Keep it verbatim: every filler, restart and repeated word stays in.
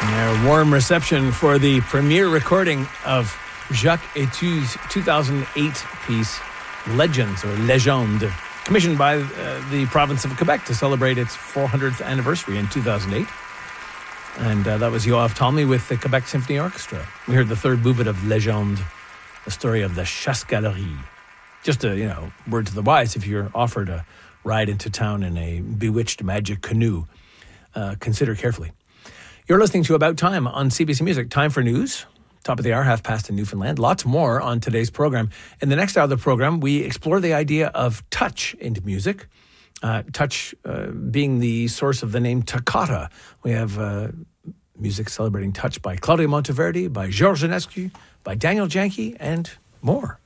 A warm reception for the premiere recording of Jacques Etu's two thousand eight piece Legends, or Legende, commissioned by uh, the province of Quebec to celebrate its four hundredth anniversary in two thousand eight. And uh, that was Yoav Talmy with the Quebec Symphony Orchestra. We heard the third movement of Legende, the story of the Chasse Galerie. Just a, you know, word to the wise, if you're offered a ride into town in a bewitched magic canoe, uh, consider carefully. You're listening to About Time on C B C Music. Time for news. Top of the hour, half past in Newfoundland. Lots more on today's program. In the next hour of the program, we explore the idea of touch into music. Uh, touch uh, being the source of the name toccata. We have uh, music celebrating touch by Claudio Monteverdi, by Georges Enescu, by Daniel Janke, and more.